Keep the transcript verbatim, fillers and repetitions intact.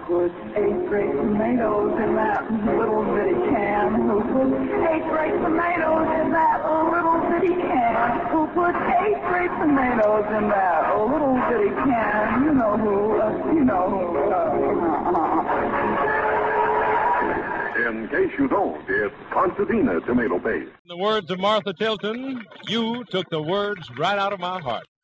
put eight great tomatoes in that little bitty can? Who put eight great tomatoes in that little bitty can? Who put eight great tomatoes in that little bitty can? You know who, uh, you know who. Uh, uh, In case you don't, it's Contadina tomato paste. In the words of Martha Tilton, you took the words right out of my heart.